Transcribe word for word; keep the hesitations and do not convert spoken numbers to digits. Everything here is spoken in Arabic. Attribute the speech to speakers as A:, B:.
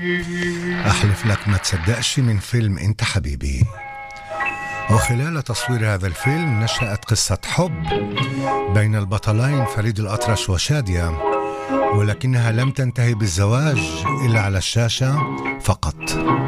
A: أحلف لك ما تصدقش من فيلم أنت حبيبي. وخلال تصوير هذا الفيلم نشأت قصة حب بين البطلين فريد الأطرش وشادية، ولكنها لم تنتهي بالزواج إلا على الشاشة فقط.